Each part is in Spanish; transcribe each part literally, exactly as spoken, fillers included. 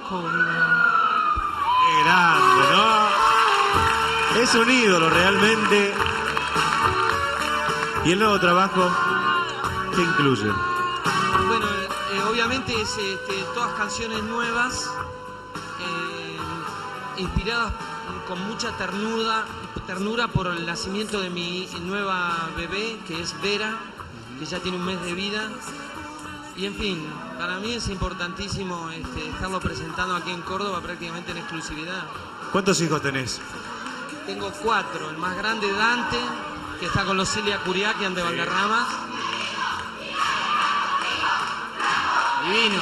Qué grande, ¿no? Es un ídolo realmente. ¿Y el nuevo trabajo qué incluye? Bueno, eh, obviamente es este, todas canciones nuevas, eh, inspiradas con mucha ternura, ternura por el nacimiento de mi nueva bebé, que es Vera, que ya tiene un mes de vida. Y en fin, para mí es importantísimo este, estarlo presentando aquí en Córdoba prácticamente en exclusividad. ¿Cuántos hijos tenés? Tengo cuatro, el más grande Dante, que está con los Cilia Curiaquian de Valderramas. Divinos.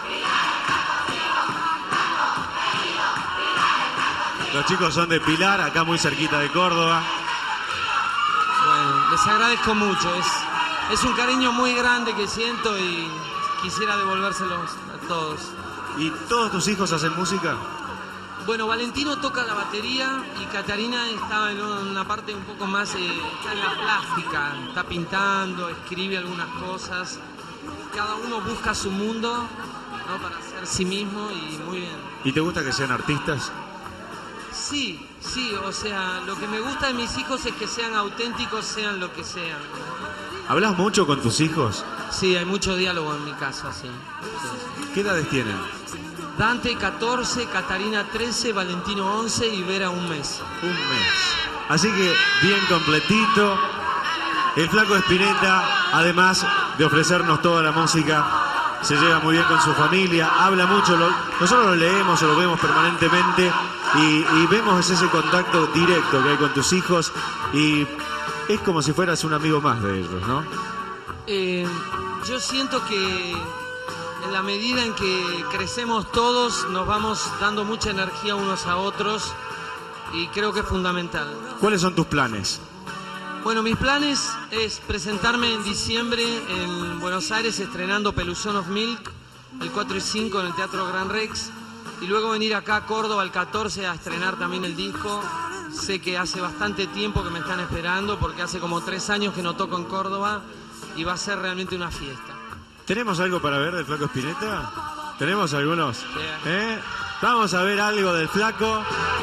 Los chicos son de Pilar, acá muy cerquita de Córdoba. Bueno, les agradezco mucho. Es, es un cariño muy grande que siento y quisiera devolvérselos a todos. ¿Y todos tus hijos hacen música? Bueno, Valentino toca la batería y Catarina estaba en una parte un poco más, eh, está en la plástica, está pintando, escribe algunas cosas. Cada uno busca su mundo, ¿no? Para ser sí mismo y muy bien. ¿Y te gusta que sean artistas? Sí, sí, o sea, lo que me gusta de mis hijos es que sean auténticos, sean lo que sean. ¿Hablas mucho con tus hijos? Sí, hay mucho diálogo en mi casa, sí. sí. ¿Qué edades tienen? Dante catorce, Catarina trece, Valentino once y Vera un mes. Un mes. Así que bien completito. El Flaco Spinetta, además de ofrecernos toda la música, se lleva muy bien con su familia, habla mucho, lo, nosotros lo leemos o lo vemos permanentemente y, y vemos ese contacto directo que hay con tus hijos y es como si fueras un amigo más de ellos, ¿no? Eh, yo siento que en la medida en que crecemos todos nos vamos dando mucha energía unos a otros y creo que es fundamental. ¿Cuáles son tus planes? Bueno, mis planes es presentarme en diciembre en Buenos Aires estrenando Peluzón of Milk, el cuatro y cinco en el Teatro Gran Rex, y luego venir acá a Córdoba el catorce a estrenar también el disco. Sé que hace bastante tiempo que me están esperando porque hace como tres años que no toco en Córdoba y va a ser realmente una fiesta. ¿Tenemos algo para ver del Flaco Spinetta? ¿Tenemos algunos? ¿Eh? Vamos a ver algo del Flaco.